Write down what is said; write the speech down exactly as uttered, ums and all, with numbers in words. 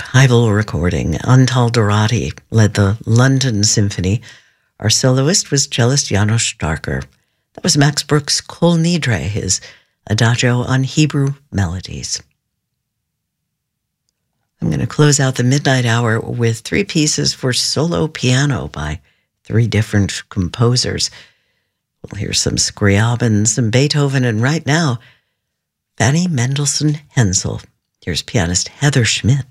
archival recording. Antal Dorati led the London Symphony. Our soloist was cellist Janos Starker. That was Max Bruch's Kol Nidre, his adagio on Hebrew melodies. I'm going to close out the midnight hour with three pieces for solo piano by three different composers. We'll hear some Scriabin, some Beethoven, and right now, Fanny Mendelssohn Hensel. Here's pianist Heather Schmidt.